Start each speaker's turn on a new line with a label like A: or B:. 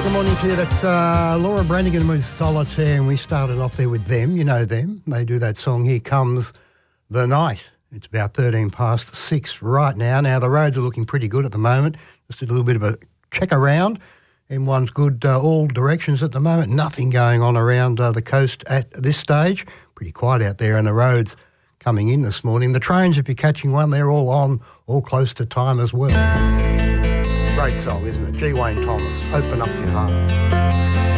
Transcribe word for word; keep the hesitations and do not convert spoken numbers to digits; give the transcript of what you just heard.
A: good morning to you. That's uh, Laura Branigan with Solitaire, and we started off there with them. You know them. They do that song, Here Comes the Night. It's about thirteen past six right now. Now, the roads are looking pretty good at the moment. Just a little bit of a check around. M one's good uh, all directions at the moment. Nothing going on around uh, the coast at this stage. Pretty quiet out there, and the roads coming in this morning. The trains, if you're catching one, they're all on, all close to time as well. Great song, isn't it? G. Wayne Thomas, Open Up Your Heart.